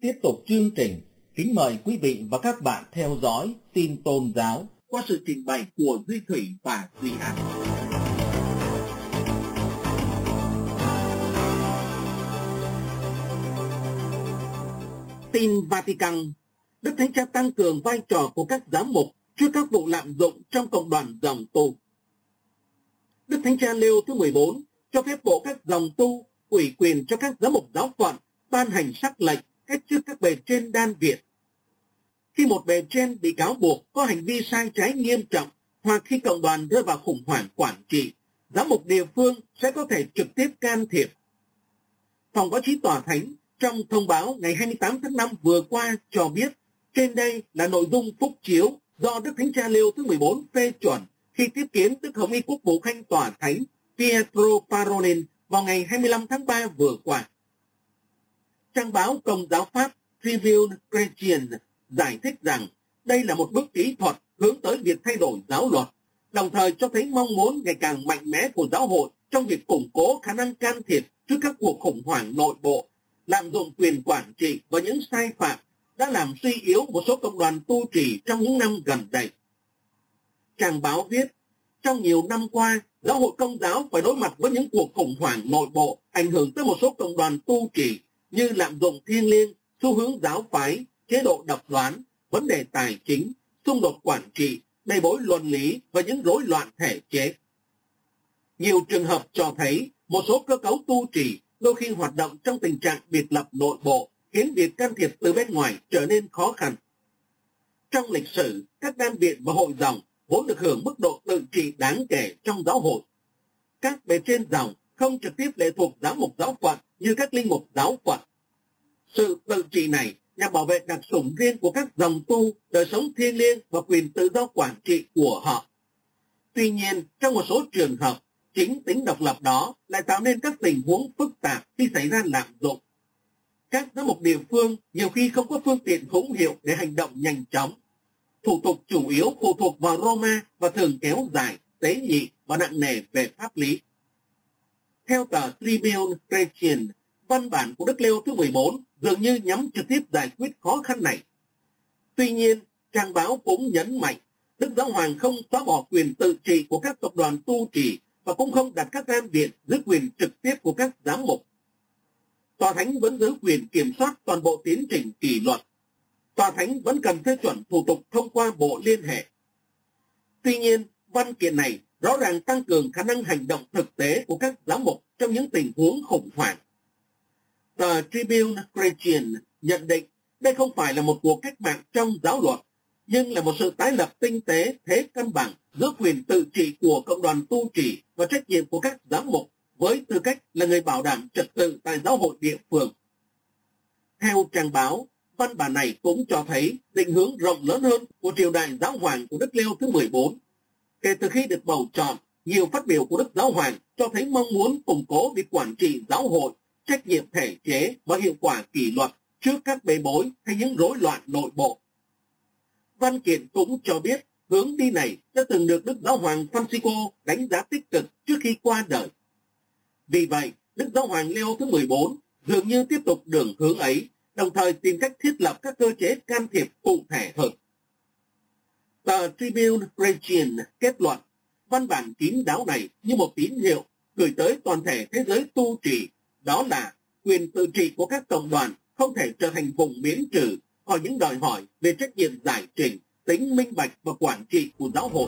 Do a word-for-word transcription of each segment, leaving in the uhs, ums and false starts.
Tiếp tục chương trình, kính mời quý vị và các bạn theo dõi tin tôn giáo qua sự trình bày của Duy Thủy và Duy An. Tin Vatican, Đức Thánh Cha tăng cường vai trò của các giám mục trước các vụ lạm dụng trong cộng đoàn dòng tu. Đức Thánh Cha Leo thứ mười bốn cho phép bộ các dòng tu ủy quyền cho các giám mục giáo phận ban hành sắc lệnh cách chức các bề trên đan viện. Khi một bề trên bị cáo buộc có hành vi sai trái nghiêm trọng hoặc khi cộng đoàn rơi vào khủng hoảng quản trị, giám mục địa phương sẽ có thể trực tiếp can thiệp. Phòng báo chí Tòa Thánh trong thông báo ngày hai mươi tám tháng năm vừa qua cho biết trên đây là nội dung phúc chiếu do Đức Thánh Cha Leo thứ mười bốn phê chuẩn khi tiếp kiến Đức Hồng Y Quốc vụ Khanh Tòa Thánh Pietro Parolin vào ngày hai mươi lăm tháng ba vừa qua. Trang báo Công giáo Pháp Tribune Chrétien giải thích rằng đây là một bước kỹ thuật hướng tới việc thay đổi giáo luật, đồng thời cho thấy mong muốn ngày càng mạnh mẽ của giáo hội trong việc củng cố khả năng can thiệp trước các cuộc khủng hoảng nội bộ, lạm dụng quyền quản trị và những sai phạm đã làm suy yếu một số cộng đoàn tu trì trong những năm gần đây. Trang báo viết, trong nhiều năm qua, giáo hội Công giáo phải đối mặt với những cuộc khủng hoảng nội bộ ảnh hưởng tới một số cộng đoàn tu trì như lạm dụng thiêng liêng, xu hướng giáo phái, chế độ độc đoán, vấn đề tài chính, xung đột quản trị, bê bối luân lý và những rối loạn thể chế. Nhiều trường hợp cho thấy một số cơ cấu tu trì đôi khi hoạt động trong tình trạng biệt lập nội bộ, khiến việc can thiệp từ bên ngoài trở nên khó khăn. Trong lịch sử, các đan viện và hội dòng vốn được hưởng mức độ tự trị đáng kể trong giáo hội. Các bề trên dòng không trực tiếp lệ thuộc giám mục giáo phận như các linh mục giáo phận. Sự tự trị này nhằm bảo vệ đặc sủng riêng của các dòng tu, đời sống thiêng liêng và quyền tự do quản trị của họ. Tuy nhiên, trong một số trường hợp, chính tính độc lập đó lại tạo nên các tình huống phức tạp khi xảy ra lạm dụng. Các giám mục địa phương nhiều khi không có phương tiện hữu hiệu để hành động nhanh chóng. Thủ tục chủ yếu phụ thuộc vào Roma và thường kéo dài, tế nhị và nặng nề về pháp lý. Theo tờ Tribune Chrétien, văn bản của Đức Leo thứ mười bốn dường như nhắm trực tiếp giải quyết khó khăn này. Tuy nhiên, trang báo cũng nhấn mạnh, Đức Giáo Hoàng không xóa bỏ quyền tự trị của các tập đoàn tu trì và cũng không đặt các đan viện dưới quyền trực tiếp của các giám mục. Tòa Thánh vẫn giữ quyền kiểm soát toàn bộ tiến trình kỷ luật. Tòa Thánh vẫn cần phê chuẩn thủ tục thông qua bộ liên hệ. Tuy nhiên, văn kiện này rõ ràng tăng cường khả năng hành động thực tế của các giám mục trong những tình huống khủng hoảng. Tờ Tribune Chrétien nhận định đây không phải là một cuộc cách mạng trong giáo luật, nhưng là một sự tái lập tinh tế thế cân bằng giữa quyền tự trị của cộng đoàn tu trì và trách nhiệm của các giám mục với tư cách là người bảo đảm trật tự tại giáo hội địa phương. Theo trang báo, văn bản này cũng cho thấy định hướng rộng lớn hơn của triều đại giáo hoàng của Đức Leo thứ mười bốn. Kể từ khi được bầu chọn, nhiều phát biểu của Đức Giáo Hoàng cho thấy mong muốn củng cố việc quản trị giáo hội, trách nhiệm thể chế và hiệu quả kỷ luật trước các bê bối hay những rối loạn nội bộ. Văn kiện cũng cho biết hướng đi này đã từng được Đức Giáo Hoàng Francisco đánh giá tích cực trước khi qua đời. Vì vậy, Đức Giáo Hoàng Leo thứ mười bốn dường như tiếp tục đường hướng ấy, đồng thời tìm cách thiết lập các cơ chế can thiệp cụ thể hơn. Tờ Tribune Chrétien kết luận, văn bản kín đáo này như một tín hiệu gửi tới toàn thể thế giới tu trì, đó là quyền tự trị của các cộng đoàn không thể trở thành vùng miễn trừ khỏi những đòi hỏi về trách nhiệm giải trình, tính minh bạch và quản trị của giáo hội.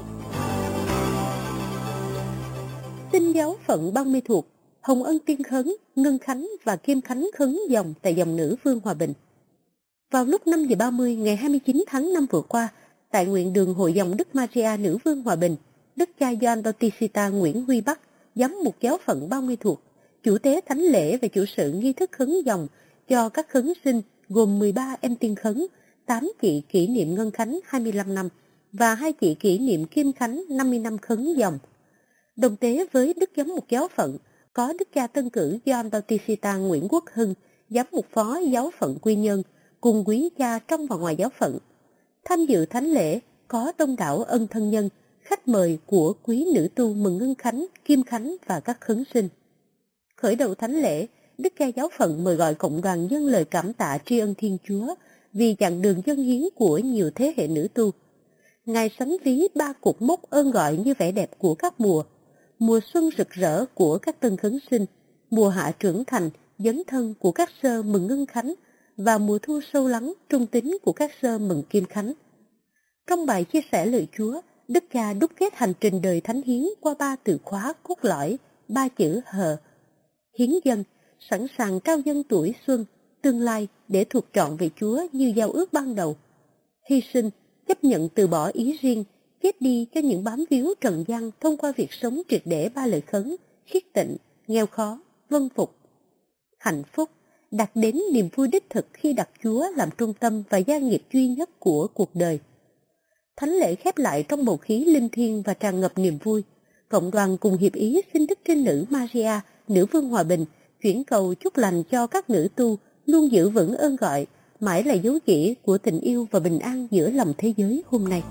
Tin giáo phận Ban Mê Thuột, Hồng Ân Tiên Khấn, Ngân Khánh và Kim Khánh khấn dòng tại dòng nữ Phương Hòa Bình. Vào lúc năm giờ ba mươi ngày hai mươi chín tháng năm vừa qua, tại nguyện đường Hội dòng Đức Maria Nữ Vương Hòa Bình, Đức cha Gioan Bautista Nguyễn Huy Bắc, giám mục giáo phận Ban Mê Thuột, chủ tế thánh lễ và chủ sự nghi thức khấn dòng cho các khấn sinh gồm mười ba em tiên khấn, tám chị kỷ niệm Ngân Khánh hai mươi lăm năm và hai chị kỷ niệm Kim Khánh năm mươi năm khấn dòng. Đồng tế với Đức giám mục giáo phận có Đức cha tân cử Gioan Bautista Nguyễn Quốc Hưng, giám mục phó giáo phận Quy Nhơn, cùng quý cha trong và ngoài giáo phận. Tham dự thánh lễ có đông đảo ân thân nhân, khách mời của quý nữ tu mừng Ngân Khánh, Kim Khánh và các khấn sinh. Khởi đầu thánh lễ, Đức cha giáo phận mời gọi cộng đoàn dâng lời cảm tạ tri ân Thiên Chúa vì chặng đường dâng hiến của nhiều thế hệ nữ tu. Ngài sánh ví ba cột mốc ơn gọi như vẻ đẹp của các mùa: mùa xuân rực rỡ của các tân khấn sinh, mùa hạ trưởng thành, dấn thân của các sơ mừng ngân khánh và mùa thu sâu lắng, trung tín của các sơ mừng kim khánh. Trong bài chia sẻ lời Chúa, Đức cha đúc kết hành trình đời thánh hiến qua ba từ khóa cốt lõi, ba chữ hờ: hiến dâng, sẵn sàng trao dâng tuổi xuân, tương lai để thuộc trọn về Chúa như giao ước ban đầu; hy sinh, chấp nhận từ bỏ ý riêng, chết đi cho những bám víu trần gian thông qua việc sống triệt để ba lời khấn: khiết tịnh, nghèo khó, vâng phục; hạnh phúc, đạt đến niềm vui đích thực khi đặt Chúa làm trung tâm và gia nghiệp duy nhất của cuộc đời. Thánh lễ khép lại trong bầu khí linh thiêng và tràn ngập niềm vui. Cộng đoàn cùng hiệp ý xin Đức Trinh Nữ Maria, Nữ Vương Hòa Bình, chuyển cầu chúc lành cho các nữ tu luôn giữ vững ơn gọi, mãi là dấu chỉ của tình yêu và bình an giữa lòng thế giới hôm nay.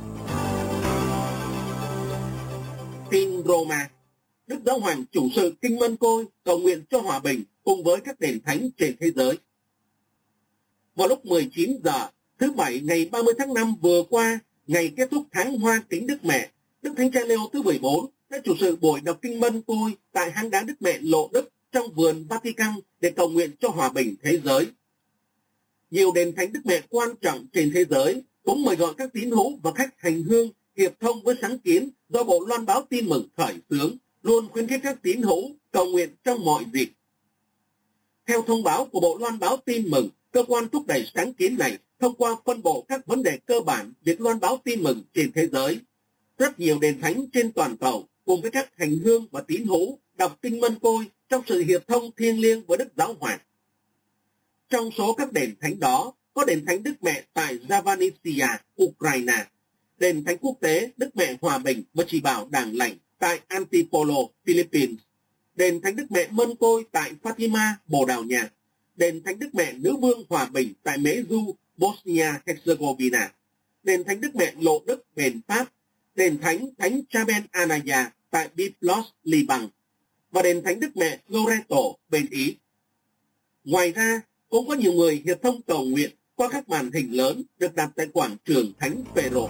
Tin Roma. Đức Giáo Hoàng chủ sự Kinh Mân Côi cầu nguyện cho hòa bình cùng với các đền thánh trên thế giới. Vào lúc mười chín giờ thứ Bảy ngày ba mươi tháng năm vừa qua, ngày kết thúc tháng Hoa Kính Đức Mẹ, Đức Thánh Cha Leo thứ mười bốn đã chủ sự buổi đọc Kinh Mân Côi tại hang đá Đức Mẹ Lộ Đức trong vườn Vatican để cầu nguyện cho hòa bình thế giới. Nhiều đền thánh Đức Mẹ quan trọng trên thế giới cũng mời gọi các tín hữu và khách hành hương hiệp thông với sáng kiến do Bộ Loan báo Tin Mừng khởi xướng, luôn khuyến khích các tín hữu cầu nguyện trong mọi dịp. Theo thông báo của Bộ Loan báo Tin Mừng, cơ quan thúc đẩy sáng kiến này thông qua phân bổ các vấn đề cơ bản việc loan báo tin mừng trên thế giới. Rất nhiều đền thánh trên toàn cầu cùng với các hành hương và tín hữu đọc Kinh Mân Côi trong sự hiệp thông thiêng liêng với Đức Giáo Hoàng. Trong số các đền thánh đó có đền thánh Đức Mẹ tại Zavanisia, Ukraine, đền thánh quốc tế Đức Mẹ Hòa Bình và Chỉ Bảo Đàng Lành tại Antipolo, Philippines, đền thánh Đức Mẹ Mân Côi tại Fatima, Bồ Đào Nha, đền thánh Đức Mẹ Nữ Vương Hòa Bình tại Mễ Du, Bosnia-Herzegovina, đền thánh Đức Mẹ Lộ Đức, miền Pháp, đền thánh Thánh Chaben Anaya tại Byblos, Liban và đền thánh Đức Mẹ Loreto bên Ý. Ngoài ra, cũng có nhiều người hiệp thông cầu nguyện qua các màn hình lớn được đặt tại quảng trường Thánh Phêrô.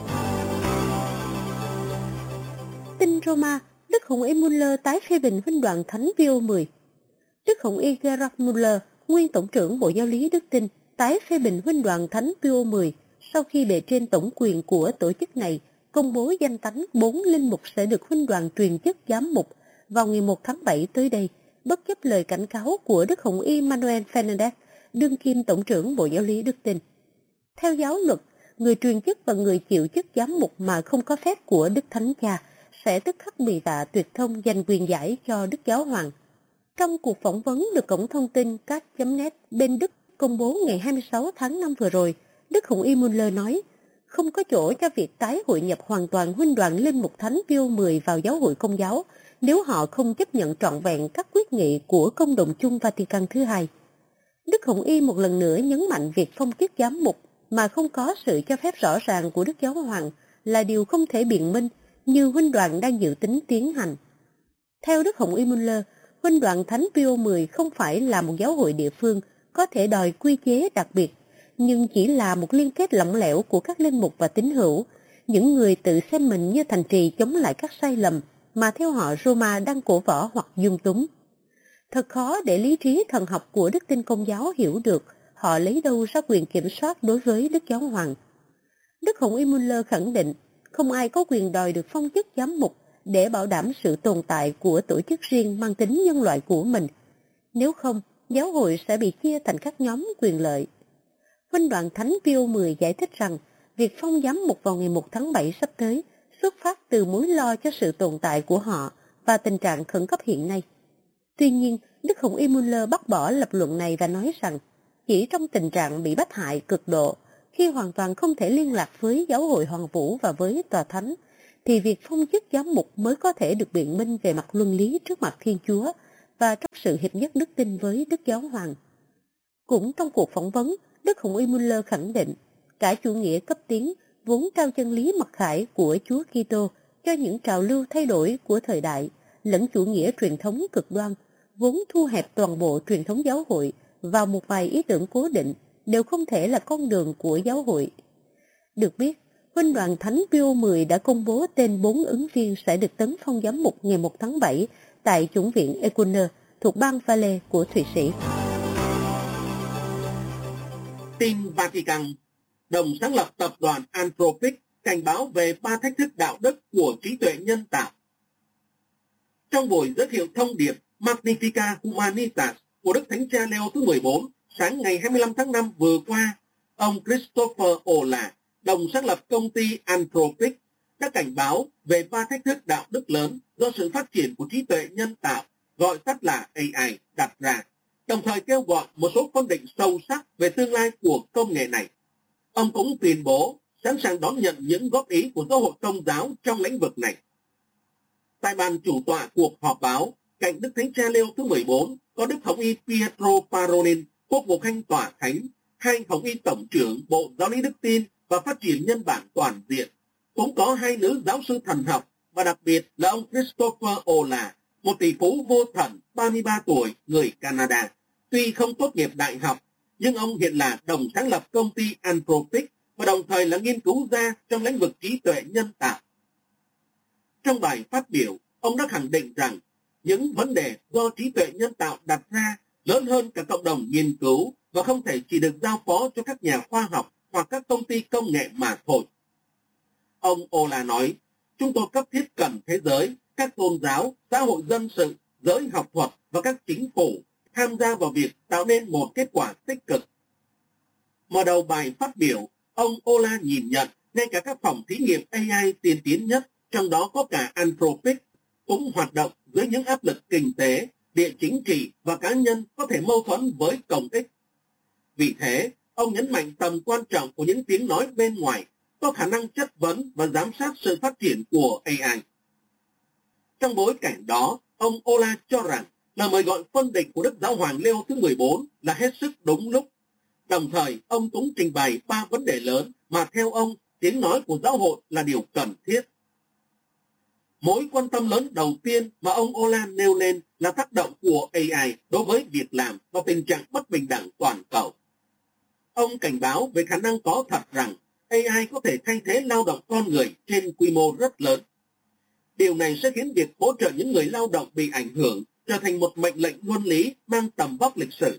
Tin Roma, Đức Hồng Y Muller tái phê bình huynh đoàn Thánh Pio mười. Đức Hồng Y Gerhard Muller, nguyên tổng trưởng Bộ Giáo lý Đức Tin, tái phê bình huynh đoàn Thánh Pio mười sau khi bề trên tổng quyền của tổ chức này công bố danh tánh bốn linh mục sẽ được huynh đoàn truyền chức giám mục vào ngày một tháng bảy tới đây, bất chấp lời cảnh cáo của Đức Hồng Y Manuel Fernandez, đương kim tổng trưởng Bộ Giáo lý Đức Tin. Theo giáo luật, người truyền chức và người chịu chức giám mục mà không có phép của Đức Thánh Cha sẽ tức khắc bị tạ tuyệt thông dành quyền giải cho Đức Giáo Hoàng. Trong cuộc phỏng vấn được cổng thông tin cát chấm net bên Đức công bố ngày hai mươi sáu tháng năm vừa rồi, Đức Hồng Y Muller nói, không có chỗ cho việc tái hội nhập hoàn toàn huynh đoàn linh mục Thánh Pio mười vào giáo hội Công giáo nếu họ không chấp nhận trọn vẹn các quyết nghị của Công đồng chung Vatican thứ hai. Đức Hồng Y một lần nữa nhấn mạnh việc phong chức giám mục mà không có sự cho phép rõ ràng của Đức Giáo Hoàng là điều không thể biện minh như huynh đoàn đang dự tính tiến hành. Theo Đức Hồng Y Muller, huynh đoàn Thánh Pio mười không phải là một giáo hội địa phương có thể đòi quy chế đặc biệt, nhưng chỉ là một liên kết lỏng lẻo của các linh mục và tín hữu, những người tự xem mình như thành trì chống lại các sai lầm mà theo họ Roma đang cổ võ hoặc dung túng. Thật khó để lý trí thần học của đức tin Công giáo hiểu được họ lấy đâu ra quyền kiểm soát đối với Đức Giáo Hoàng. Đức Hồng Y Muller khẳng định không ai có quyền đòi được phong chức giám mục để bảo đảm sự tồn tại của tổ chức riêng mang tính nhân loại của mình. Nếu không, giáo hội sẽ bị chia thành các nhóm quyền lợi. Huynh đoàn Thánh Pio mười giải thích rằng việc phong giám mục vào ngày một tháng bảy sắp tới xuất phát từ mối lo cho sự tồn tại của họ và tình trạng khẩn cấp hiện nay. Tuy nhiên, Đức Hồng Y Muller bác bỏ lập luận này và nói rằng chỉ trong tình trạng bị bách hại cực độ, khi hoàn toàn không thể liên lạc với giáo hội Hoàng Vũ và với Tòa Thánh, thì việc phong chức giám mục mới có thể được biện minh về mặt luân lý trước mặt Thiên Chúa và trong sự hiệp nhất đức tin với Đức Giáo Hoàng. Cũng trong cuộc phỏng vấn, Đức Hồng Y Muller khẳng định cả chủ nghĩa cấp tiến vốn trao chân lý mặc khải của Chúa Kitô cho những trào lưu thay đổi của thời đại, lẫn chủ nghĩa truyền thống cực đoan vốn thu hẹp toàn bộ truyền thống giáo hội vào một vài ý tưởng cố định, đều không thể là con đường của giáo hội. Được biết, Huynh đoàn Thánh Pio mười đã công bố tên bốn ứng viên sẽ được tấn phong giám mục ngày một tháng bảy tại chủng viện Ecuner thuộc bang Valais của Thụy Sĩ. Tin Vatican, đồng sáng lập tập đoàn Anthropic cảnh báo về ba thách thức đạo đức của trí tuệ nhân tạo. Trong buổi giới thiệu thông điệp Magnificat Humanitas của Đức Thánh Cha Leo thứ mười bốn sáng ngày hai mươi lăm tháng năm vừa qua, ông Christopher Olah, đồng sáng lập công ty Anthropic, đã cảnh báo về ba thách thức đạo đức lớn do sự phát triển của trí tuệ nhân tạo, gọi tắt là a i, đặt ra, đồng thời kêu gọi một số phân định sâu sắc về tương lai của công nghệ này. Ông cũng tuyên bố sẵn sàng đón nhận những góp ý của giáo hội Công giáo trong lĩnh vực này. Tại bàn chủ tọa cuộc họp báo, cạnh Đức Thánh Cha Leo thứ mười bốn có Đức Hồng y Pietro Parolin, Quốc vụ Khanh Tòa Thánh, hai Hồng y Tổng trưởng Bộ Giáo lý Đức tin và Phát triển Nhân bản toàn diện. Cũng có hai nữ giáo sư thần học và đặc biệt là ông Christopher Olah, một tỷ phú vô thần ba mươi ba tuổi, người Canada. Tuy không tốt nghiệp đại học, nhưng ông hiện là đồng sáng lập công ty Anthropic và đồng thời là nghiên cứu gia trong lĩnh vực trí tuệ nhân tạo. Trong bài phát biểu, ông đã khẳng định rằng những vấn đề do trí tuệ nhân tạo đặt ra lớn hơn cả cộng đồng nghiên cứu và không thể chỉ được giao phó cho các nhà khoa học hoặc các công ty công nghệ mà thôi. Ông Olah nói, chúng tôi cấp thiết cần thế giới, các tôn giáo, xã hội dân sự, giới học thuật và các chính phủ tham gia vào việc tạo nên một kết quả tích cực. Mở đầu bài phát biểu, ông Olah nhìn nhận ngay cả các phòng thí nghiệm a i tiên tiến nhất, trong đó có cả Anthropic, cũng hoạt động dưới những áp lực kinh tế, địa chính trị và cá nhân có thể mâu thuẫn với công ích. Vì thế, ông nhấn mạnh tầm quan trọng của những tiếng nói bên ngoài, có khả năng chất vấn và giám sát sự phát triển của a i. Trong bối cảnh đó, ông Olah cho rằng lời mời gọi phân định của Đức Giáo hoàng Leo thứ mười bốn là hết sức đúng lúc. Đồng thời, ông cũng trình bày ba vấn đề lớn mà theo ông, tiếng nói của giáo hội là điều cần thiết. Mối quan tâm lớn đầu tiên mà ông Olah nêu lên là tác động của a i đối với việc làm và tình trạng bất bình đẳng toàn cầu. Ông cảnh báo về khả năng có thật rằng a i có thể thay thế lao động con người trên quy mô rất lớn. Điều này sẽ khiến việc hỗ trợ những người lao động bị ảnh hưởng trở thành một mệnh lệnh luân lý mang tầm vóc lịch sử.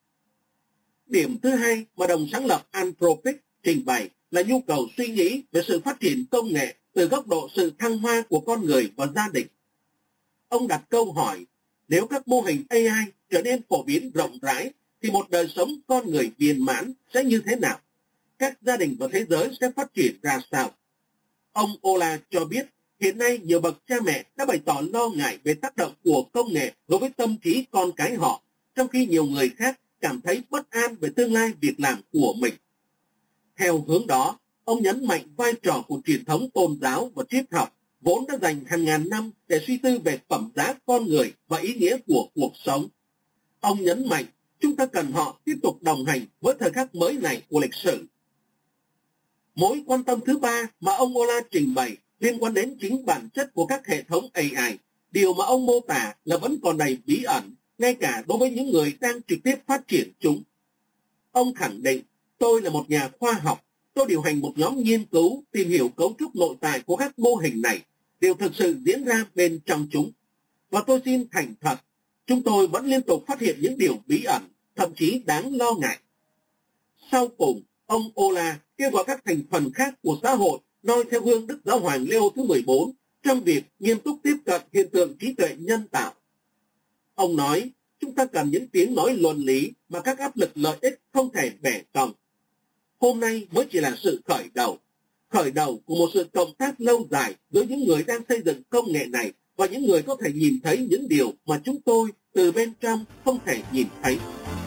Điểm thứ hai mà đồng sáng lập Anthropic trình bày là nhu cầu suy nghĩ về sự phát triển công nghệ từ góc độ sự thăng hoa của con người và gia đình. Ông đặt câu hỏi, nếu các mô hình a i trở nên phổ biến rộng rãi, thì một đời sống con người viên mãn sẽ như thế nào? Các gia đình và thế giới sẽ phát triển ra sao? Ông Olah cho biết, hiện nay nhiều bậc cha mẹ đã bày tỏ lo ngại về tác động của công nghệ đối với tâm trí con cái họ, trong khi nhiều người khác cảm thấy bất an về tương lai việc làm của mình. Theo hướng đó, ông nhấn mạnh vai trò của truyền thống tôn giáo và triết học, vốn đã dành hàng ngàn năm để suy tư về phẩm giá con người và ý nghĩa của cuộc sống. Ông nhấn mạnh, chúng ta cần họ tiếp tục đồng hành với thời khắc mới này của lịch sử. Mối quan tâm thứ ba mà ông Olah trình bày liên quan đến chính bản chất của các hệ thống a i, điều mà ông mô tả là vẫn còn đầy bí ẩn, ngay cả đối với những người đang trực tiếp phát triển chúng. Ông khẳng định, tôi là một nhà khoa học, tôi điều hành một nhóm nghiên cứu tìm hiểu cấu trúc nội tại của các mô hình này, điều thực sự diễn ra bên trong chúng. Và tôi xin thành thật, chúng tôi vẫn liên tục phát hiện những điều bí ẩn, thậm chí đáng lo ngại. Sau cùng, ông Olah kêu gọi các thành phần khác của xã hội noi theo gương Đức Giáo hoàng Leo thứ mười bốn trong việc nghiêm túc tiếp cận hiện tượng trí tuệ nhân tạo. Ông nói, chúng ta cần những tiếng nói luân lý mà các áp lực lợi ích không thể bẻ cong. Hôm nay mới chỉ là sự khởi đầu, khởi đầu của một sự cộng tác lâu dài giữa những người đang xây dựng công nghệ này và những người có thể nhìn thấy những điều mà chúng tôi từ bên trong không thể nhìn thấy.